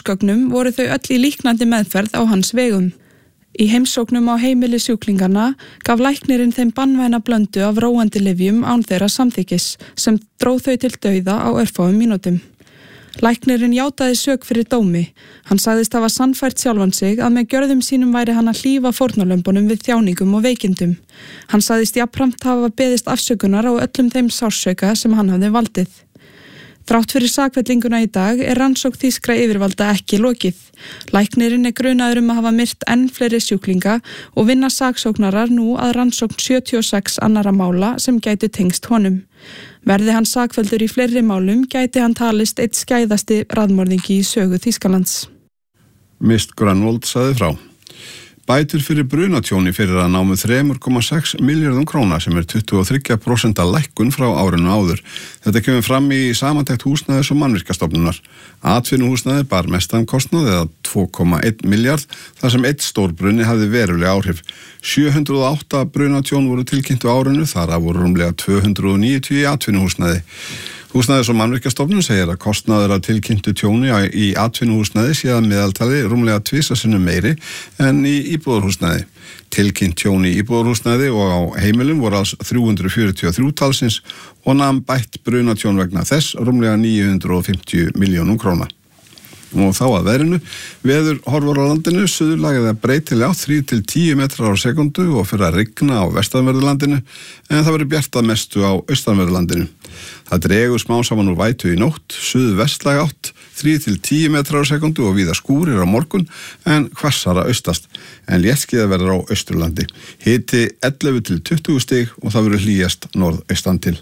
námsgögnum voru þau öll í líknandi meðferð á hans vegum. Í heimsóknum á heimili sjúklingarna gaf læknirinn þeim banvæna blöndu af róandi lyfjum án þeirra samþykkis sem dró þau til dauða á örfáum mínútum. Læknirinn játaði sök fyrir dómi. Hann sagðist hafa sannfært sjálfan sig að með gjörðum sínum væri hann að hlífa fórnarlömbunum við þjáningum og veikindum. Hann sagðist jafnframt hafa beðist afsökunar á öllum þeim sársauka sem hann hafði valdið. Þrátt fyrir sakfellinguna í dag rannsókn þýskra yfirvalda ekki lokið. Læknirinn grunaður að hafa myrt enn fleiri sjúklinga og vinna saksóknarar nú að rannsókn 76 annara mála sem gætu tengst honum. Verði hann sakfelldur í fleiri málum gæti hann talist eitt skæðasti raðmorðingi í sögu Þýskalands. Mist Grönvold sagði frá. Bætur fyrir brunatjóni fyrir að námu 3,6 milljörðum króna sem 23% lækkun frá árinu áður. Þetta kemur fram í samantekt húsnæðis og mannvirkjastofnunar. Atvinnuhúsnæði bar mestan kostnað eða 2,1 milljarð þar sem eitt stór bruni hafði veruleg áhrif. 708 brunatjón voru tilkynnt á árinu, þar af voru rúmlega 290 í atvinnuhúsnæði. Húsnæðis og mannvirkjastofnun segir að kostnaður af tilkynntu tjóni í atvinnuhúsnæði sé að meðaltali rúmlega 2 sinnum meiri en í íbúðarhúsnæði. Tilkynnt tjóni í íbúðarhúsnæði og á heimilum voru alls 343 talsins og nam bætt brunatjón vegna þess rúmlega 950 milljónum króna. Og þá að veðrinu, veður horfur á landinu, suðurlagið breytilega 3-10 metrar á sekundu og fyrir að rigna á vestanverðu landinu, en það verður bjart að mestu á austanverðu landinu. Það dregur smá saman úr vætu í nótt, suðvestlæg átt, 3-10 metrar á sekundu og víða skúrir á morgun, en hvassara austast, en léttskíða verður á austurlandi. Hiti 11-20 stig og það verður hlýjast norðaustan til.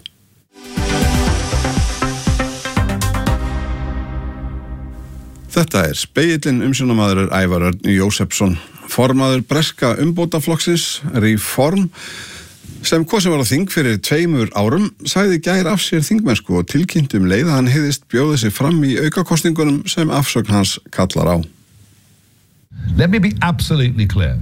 Þetta Spegillinn, umsjónarmaður Ævar Örn Jósefsson. Formaður breska umbótaflokksins Reform, sem kosin var á þing fyrir 2 árum, sagði í gær af sér þingmennsku og tilkynnti leið að hann hygðist bjóða sig fram í aukakosningunum sem afsögn hans kallar á. Let me be absolutely clear.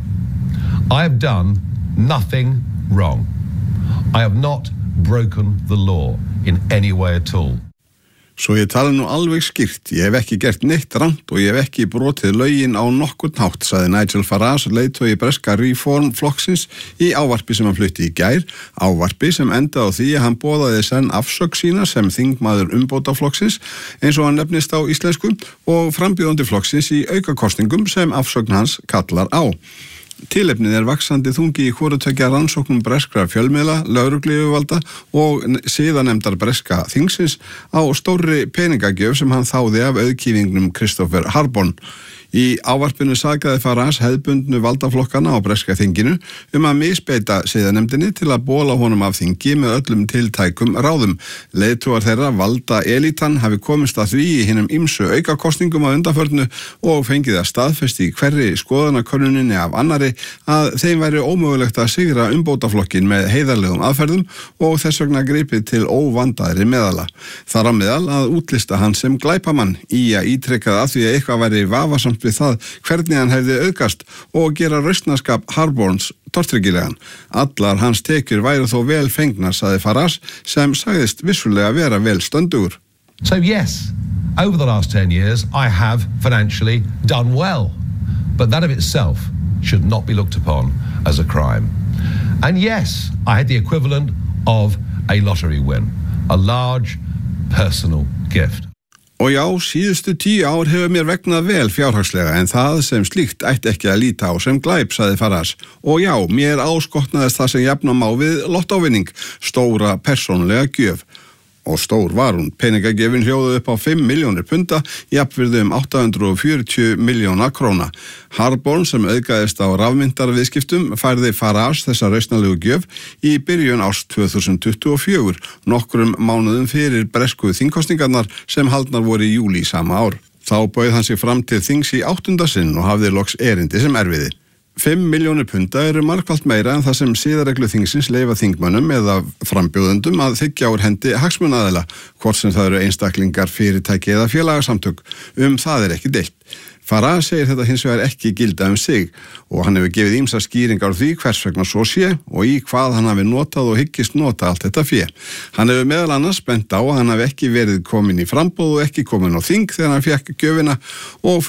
I have done nothing wrong. I have not broken the law in any way at all. Svo ég tala nú alveg skýrt, ég hef ekki gert neitt rangt og ég hef ekki brotið lögin á nokkurn hátt, sagði Nigel Farage, leiðtogi breska Reform flokksins í ávarpi sem hann flutti í gær, ávarpi sem endaði á því að hann boðaði senn afsögn sína sem þingmaður umbótaflokksins, eins og hann nefnist á íslensku, og frambjóðandi flokksins í aukakosningum sem afsögn hans kallar á. Tilefnið vaxandi þungi í hvorutveggja rannsóknum breskra fjölmiðla, lögregluyfirvalda og siðanemdar breska þingsins á stórri peningagjöf sem hann þáði af auðkýfingnum Christopher Harbon. Í ávarpinu sakaði Farage hefðbundnu valdaflokkana á breska þinginu að misbeita siðanemdinni til að bola honum af þingi með öllum tiltækum ráðum. Leiðtogar þeirra valda elítan hafi komist að því í hinum ýmsu aukakosningum á undanförnu og fengið að staðfesti í hverri skoðanakönnuninni af annari að þeim væri ómögulegt að sigra umbótaflokkin með heiðarlegum aðferðum og þess vegna gripið til óvandaðri meðala. Þar á meðal að útlista hann sem glæpamann í að ítrekkaði að því að eitthvað væri vafasamt við það hvernig hann hefði auðgast og gera rausnarskap Harbons tortryggilegan. Allar hans tekjur væru þó vel fengnar, sagði Farage, sem sagðist vissulega vera vel stöndugur. So yes, over the last 10 years I have financially done well, but that of itself should not be looked upon as a crime. And yes, I had the equivalent of a lottery win, a large personal gift. Og já, síðustu 10 ár hefur mér vegnað vel fjárhagslega en það sem slíkt ætti ekki að líta á sem glæp, sagði Farage. Og já, mér áskotnaðist það sem jafna má við lottóvinning, stóra persónulega gjöf. Og stór var hún. Peningagjöfin hljóði upp á 5 milljónir punda, jafnvirði 840 milljóna króna. Harbon, sem auðgaðist á rafmyntarviðskiptum, færði Farage þessa rausnalegu gjöf í byrjun árs 2024, nokkrum mánuðum fyrir bresku þingkosningarnar sem haldnar voru í júlí sama ár. Þá bauð hann sig fram til þings í 8. sinn og hafði loks erindi sem erfiði. 5 milljónir punda eru margfalt meira en það sem siðareglu þingsins leyfa þingmönnum eða frambjóðendum að þiggja úr hendi hagsmunaaðila, hvort sem það eru einstaklingar, fyrirtæki eða félagasamtök. Það ekki deilt. Farage segir þetta hins vegar ekki gilda sig og hann hefur gefið ýmsar skýringar á því hvers vegna svo sé og í hvað hann hafi notað og hyggist nota allt þetta fé. Hann hefur meðal annars bent á að hann hafi ekki verið komin í framboð og ekki komin á þing þegar hann fékk gjöfina og